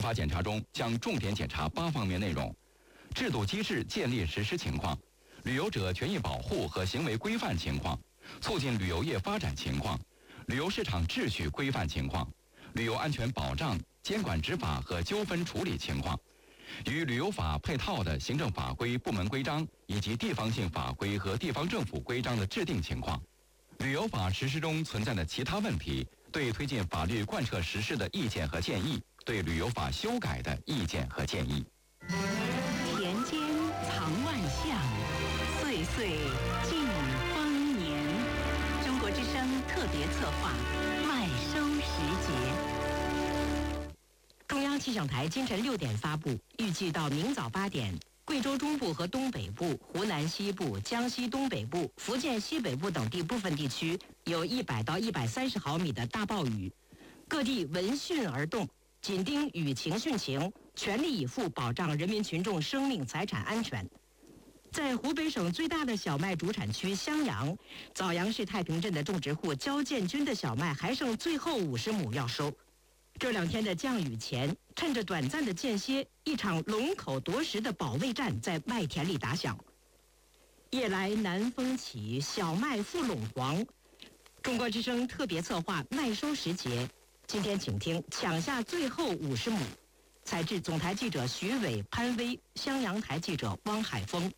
查检查中将重点检查8方面内容：制度机制建立实施情况、旅游者权益保护和行为规范情况、促进旅游业发展情况、旅游市场秩序规范情况、旅游安全保障、监管执法和纠纷处理情况、与旅游法配套的行政法规、部门规章以及地方性法规和地方政府规章的制定情况、旅游法实施中存在的其他问题，对推进法律贯彻实施的意见和建议，对旅游法修改的意见和建议。 田间藏万象，岁岁尽丰年。中国之声特别策划麦收时节。中央气象台今晨6点发布，预计到明早8点，贵州中部和东北部、湖南西部、江西东北部、福建西北部等地部分地区有100到130毫米的大暴雨，各地闻讯而动，紧盯雨情汛情，全力以赴保障人民群众生命财产安全。在湖北省最大的小麦主产区襄阳，枣阳市太平镇的种植户焦建军的小麦还剩最后50亩要收。这2天的降雨前，趁着短暂的间歇，一场龙口夺食的保卫战在麦田里打响。夜来南风起，小麦复垄黄。中国之声特别策划麦收时节，今天请听抢下最后50亩。采制总台记者徐伟、潘威，襄阳台记者汪海峰。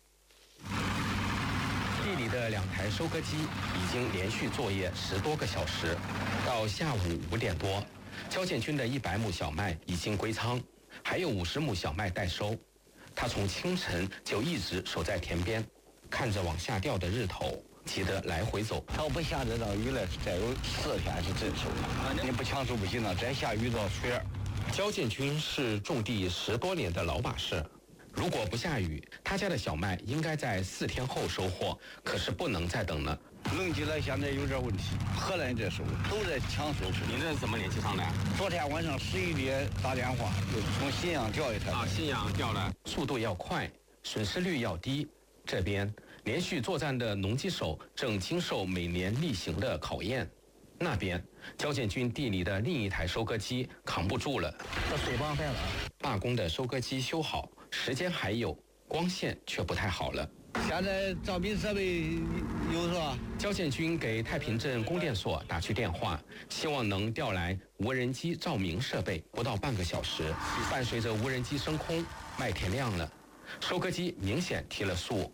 地里的2台收割机已经连续作业10多个小时，到下午5点多，焦建军的100亩小麦已经归仓，还有50亩小麦待收。他从清晨就一直守在田边，看着往下掉的日头，急得来回走。 要不下这场雨了，再有4天是真收了。你不抢收不行了，再下雨到水。 焦建军是种地10多年的老把式，如果不下雨，他家的小麦应该在4天后收获，可是不能再等了。 冷起来现在有点问题，荷兰这收都在抢收。 您这是怎么联系上的？ 昨天晚上11点打电话，就从信阳调一台。 信阳调了。速度要快，损失率要低。这边连续作战的农机手正经受每年例行的考验。那边焦建军地里的另一台收割机扛不住了， 这水帮坏了。 罢工的收割机修好，时间还有，光线却不太好了。 现在照明设备有是吧？ 焦建军给太平镇供电所打去电话，希望能调来无人机照明设备。不到半个小时，伴随着无人机升空，麦田亮了，收割机明显提了速。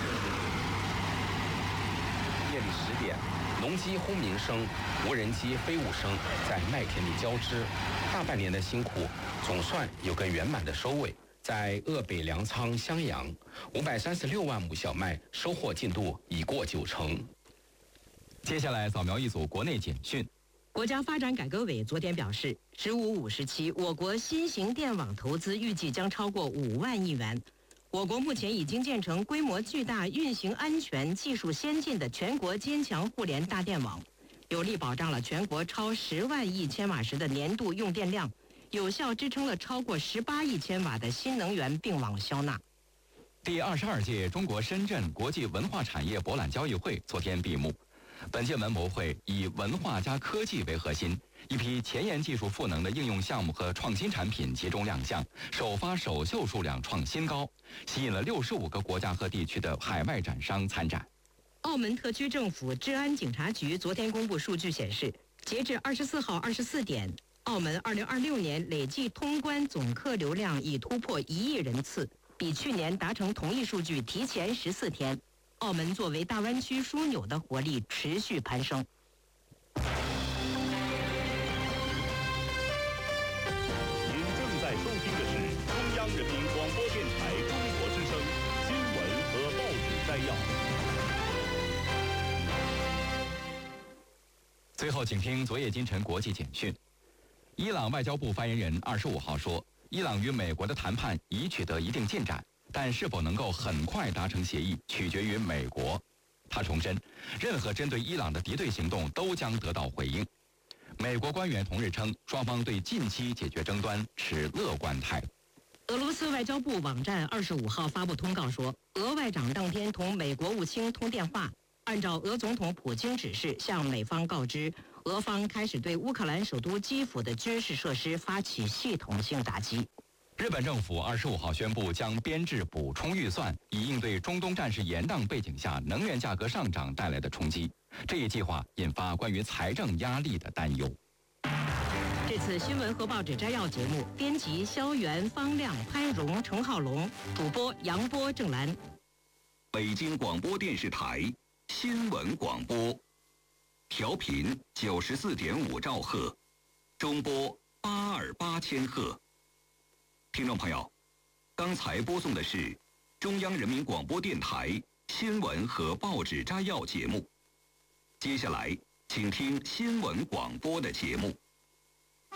夜里10点，农机轰鸣声、无人机飞舞声在麦田里交织，大半年的辛苦总算有个圆满的收尾。在鄂北粮仓襄阳，536万亩小麦收获进度已过90%。 接下来扫描一组国内简讯。 国家发展改革委昨天表示，“15+5”时期，我国新型电网投资预计将超过5万亿元。我国目前已经建成规模巨大、运行安全、技术先进的全国坚强互联大电网，有力保障了全国超10万亿千瓦时的年度用电量，有效支撑了超过18亿千瓦的新能源并网销纳。 第22届中国深圳国际文化产业博览交易会昨天闭幕。本届文博会以文化加科技为核心，一批前沿技术赋能的应用项目和创新产品集中亮相，首发首秀数量创新高，吸引了65个国家和地区的海外展商参展。 澳门特区政府治安警察局昨天公布数据显示，截至24号24点，澳门2026年累计通关总客流量已突破1亿人次，比去年达成同一数据提前14天。澳门作为大湾区枢纽的活力持续攀升。 您正在收听的是中央人民广播电台中国之声新闻和报纸摘要。 最后，请听昨夜今晨国际简讯。伊朗外交部发言人25号说，伊朗与美国的谈判已取得一定进展，但是否能够很快达成协议，取决于美国。他重申，任何针对伊朗的敌对行动都将得到回应。美国官员同日称，双方对近期解决争端持乐观态度。 俄罗斯外交部网站25号发布通告说，俄外长当天同美国务卿通电话，按照俄总统普京指示向美方告知， 俄方开始对乌克兰首都基辅的军事设施发起系统性打击。 日本政府25号宣布将编制补充预算，以应对中东战事延宕背景下能源价格上涨带来的冲击。这一计划引发关于财政压力的担忧。 这次新闻和报纸摘要节目，编辑肖元、方亮、潘荣、程浩龙，主播杨波、郑兰。 北京广播电视台新闻广播，调频94.5兆赫，中波828千赫。听众朋友，刚才播送的是中央人民广播电台新闻和报纸摘要节目。接下来，请听新闻广播的节目。